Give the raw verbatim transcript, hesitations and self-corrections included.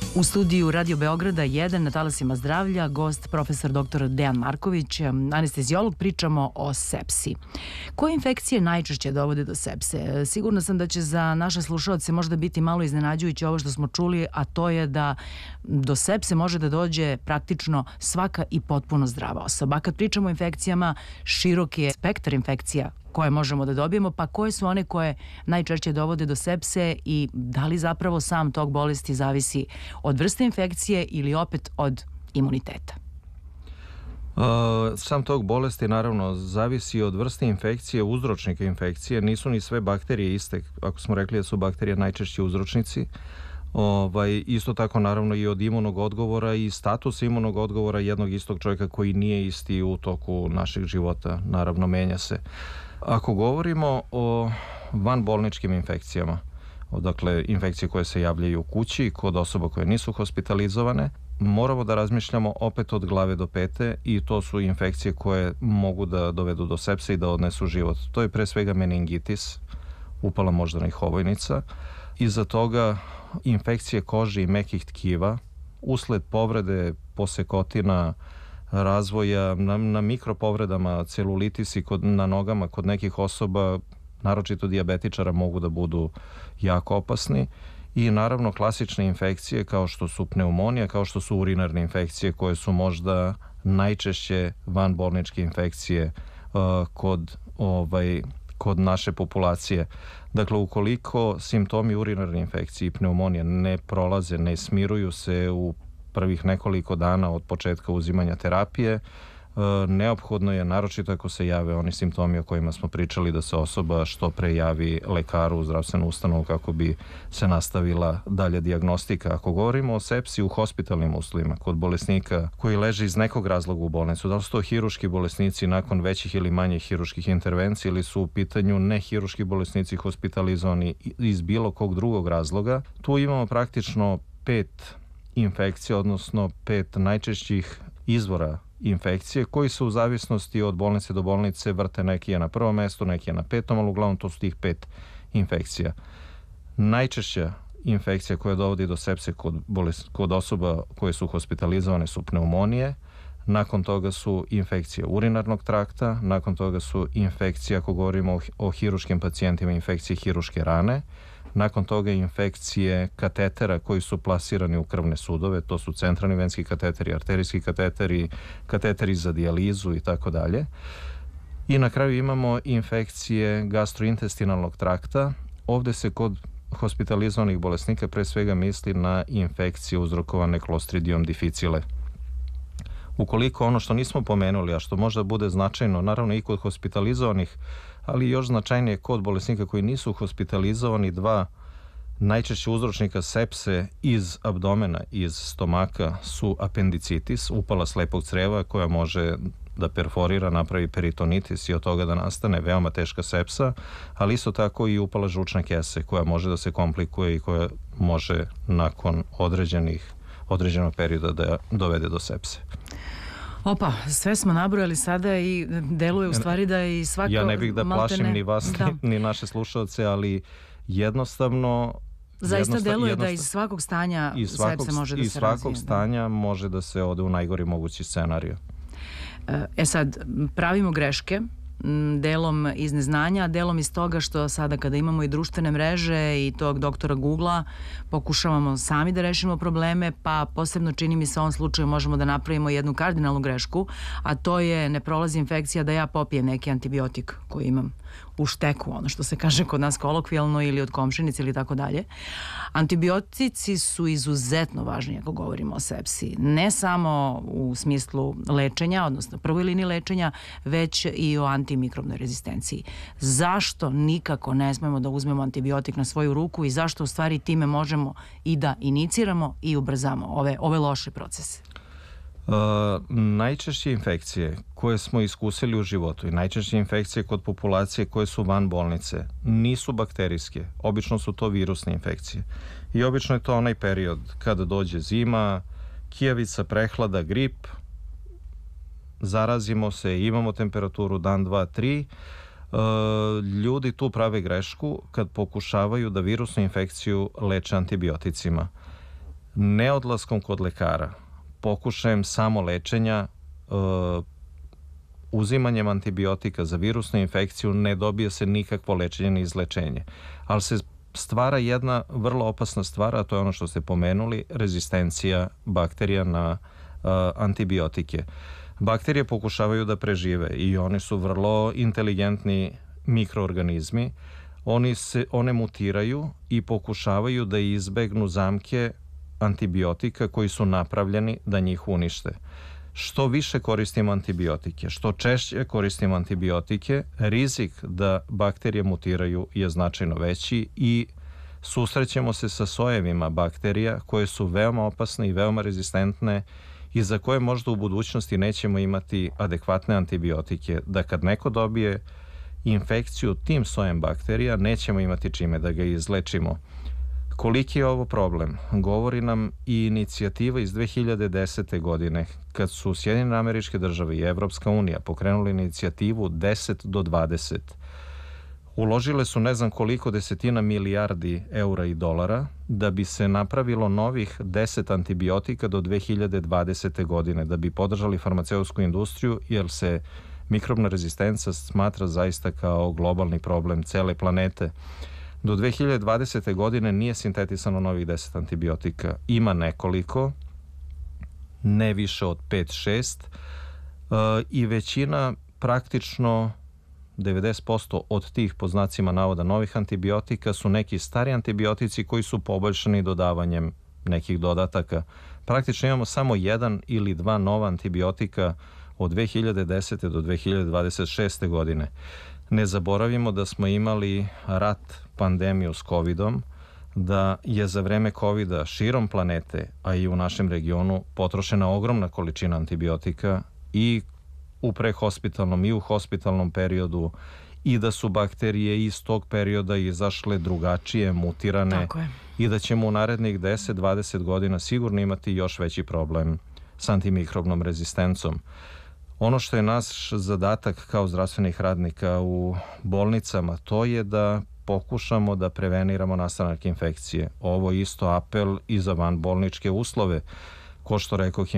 U studiju Radio Beograda jedan na talasima zdravlja gost profesor doktor Dejan Marković, anesteziolog. Pričamo o sepsi. Koje infekcije najčešće dovode do sepse? Sigurno sam da će za naše slušaoce možda biti malo iznenađujuće ovo što smo čuli, a to je da do sepse može da dođe praktično svaka i potpuno zdrava osoba. Kad pričamo o infekcijama, širok je spektar infekcija koje možemo da dobijemo, pa koje su one koje najčešće dovode do sepse i da li zapravo sam tok bolesti zavisi od vrste infekcije ili opet od imuniteta? Uh, sam tok bolesti naravno zavisi od vrste infekcije, uzročnika infekcije. Nisu ni sve bakterije iste, ako smo rekli da su bakterije najčešći uzročnici. Ovaj, isto tako naravno i od imunog odgovora i statusa imunog odgovora jednog istog čovjeka koji nije isti u toku našeg života, naravno menja se. Ako govorimo o vanbolničkim infekcijama, dakle infekcije koje se javljaju u kući kod osoba koje nisu hospitalizovane, moramo da razmišljamo opet od glave do pete i to su infekcije koje mogu da dovedu do sepse i da odnesu život. To je pre svega meningitis, upala moždanih ovojnica, iza toga infekcije kože i mekih tkiva usled povrede posekotina, razvoja na, na mikropovredama, celulitisi kod, na nogama kod nekih osoba, naročito dijabetičara, mogu da budu jako opasni. I naravno klasične infekcije kao što su pneumonija, kao što su urinarne infekcije koje su možda najčešće vanbolničke infekcije uh, kod, ovaj, kod naše populacije. Dakle, ukoliko simptomi urinarne infekcije i pneumonija ne prolaze, ne smiruju se u prvih nekoliko dana od početka uzimanja terapije, neophodno je, naročito ako se jave oni simptomi o kojima smo pričali, da se osoba što pre javi lekaru u zdravstvenu ustanovu kako bi se nastavila dalje dijagnostika. Ako govorimo o sepsi u hospitalnim uslovima, kod bolesnika koji leže iz nekog razloga u bolnicu, da li su to hiruški bolesnici nakon većih ili manjih hiruških intervencija ili su u pitanju nehiruški bolesnici hospitalizovani iz bilo kog drugog razloga, tu imamo praktično pet infekcija, odnosno pet najčešćih izvora infekcije koji se u zavisnosti od bolnice do bolnice vrte, neki je na prvom mestu, neki je na petom, ali uglavnom to su tih pet infekcija. Najčešća infekcija koja dovodi do sepse kod, bolest, kod osoba koje su hospitalizovane su pneumonije, nakon toga su infekcije urinarnog trakta, nakon toga su infekcije, ako govorimo o, o hiruškim pacijentima, infekcije hiruške rane, nakon toga infekcije katetera koji su plasirani u krvne sudove, to su centralni venski kateteri, arterijski kateteri, kateteri za dijalizu i tako dalje. I na kraju imamo infekcije gastrointestinalnog trakta. Ovde se kod hospitalizovanih bolesnika pre svega misli na infekcije uzrokovane Clostridium difficile. Ukoliko ono što nismo pomenuli, a što možda bude značajno, naravno i kod hospitalizovanih, ali još značajnije kod bolesnika koji nisu hospitalizovani, dva najčešće uzročnika sepse iz abdomena, iz stomaka su apendicitis, upala slepog creva koja može da perforira, napravi peritonitis i od toga da nastane veoma teška sepsa, ali isto tako i upala žučne kese koja može da se komplikuje i koja može nakon određenih određenog perioda da dovede do sepse. Opa, sve smo nabrojali sada i deluje u stvari da i svako... Ja ne bih da plašim ne, ni vas, da. ni, ni naše slušalce, ali jednostavno... Zaista jednostav, deluje jednostav, da iz svakog stanja iz svakog, sepse može da iz se razvije. Iz razvije. svakog stanja da. može da se ode u najgori mogući scenariju. E sad, pravimo greške, delom iz neznanja, delom iz toga što sada kada imamo i društvene mreže i tog doktora Googlea, pokušavamo sami da rešimo probleme, pa posebno čini mi se u ovom slučaju možemo da napravimo jednu kardinalnu grešku, a to je ne prolazi infekcija da ja popijem neki antibiotik koji imam u šteku, ono što se kaže kod nas kolokvijalno ili od komšinice ili tako dalje. Antibiotici su izuzetno važni ako govorimo o sepsi. Ne samo u smislu lečenja, odnosno prvoj liniji lečenja, već i o antimikrobnoj rezistenciji. Zašto nikako ne smemo da uzmemo antibiotik na svoju ruku i zašto u stvari time možemo i da iniciramo i ubrzamo ove, ove loše procese? Uh, najčešće infekcije koje smo iskusili u životu i najčešće infekcije kod populacije koje su van bolnice nisu bakterijske, obično su to virusne infekcije i obično je to onaj period kada dođe zima, kijavica, prehlada, grip, zarazimo se, imamo temperaturu dan, dva, tri. Uh, ljudi tu prave grešku kad pokušavaju da virusnu infekciju leče antibioticima. neodlaskom kod lekara, pokušajem samolečenja, uh, uzimanjem antibiotika za virusnu infekciju ne dobije se nikakvo lečenje ni izlečenje. Ali se stvara jedna vrlo opasna stvar, a to je ono što ste pomenuli, rezistencija bakterija na uh, antibiotike. Bakterije pokušavaju da prežive i oni su vrlo inteligentni mikroorganizmi. Oni se, one mutiraju i pokušavaju da izbegnu zamke antibiotika koji su napravljeni da njih unište. Što više koristimo antibiotike, što češće koristimo antibiotike, rizik da bakterije mutiraju je značajno veći i susrećemo se sa sojevima bakterija koje su veoma opasne i veoma rezistentne i za koje možda u budućnosti nećemo imati adekvatne antibiotike, da kad neko dobije infekciju tim sojem bakterija nećemo imati čime da ga izlečimo. Koliki je ovo problem? Govori nam i inicijativa iz dve hiljade desete. godine, kad su Sjedinjene Američke Države i Evropska unija pokrenuli inicijativu deset do dvadeset. Uložile su ne znam koliko desetina milijardi eura i dolara da bi se napravilo novih deset antibiotika do dve hiljade dvadesete. godine, da bi podržali farmaceutsku industriju, jer se mikrobna rezistenca smatra zaista kao globalni problem cele planete. Do dve hiljade dvadesete. godine nije sintetisano novih deset antibiotika. Ima nekoliko, ne više od pet šest, i većina, praktično devedeset posto od tih, po znacima navoda, novih antibiotika su neki stari antibiotici koji su poboljšani dodavanjem nekih dodataka. Praktično imamo samo jedan ili dva nova antibiotika od dve hiljade desete. do dve hiljade dvadeset šeste. godine. Ne zaboravimo da smo imali rat, pandemiju s covidom, da je za vreme covida širom planete, a i u našem regionu, potrošena ogromna količina antibiotika i u prehospitalnom i u hospitalnom periodu i da su bakterije iz tog perioda izašle drugačije, mutirane i da ćemo u narednih deset do dvadeset godina sigurno imati još veći problem s antimikrobnom rezistencom. Ono što je naš zadatak kao zdravstvenih radnika u bolnicama, to je da pokušamo da preveniramo nastanak infekcije. Ovo je isto apel i za vanbolničke uslove. Ko što rekoh,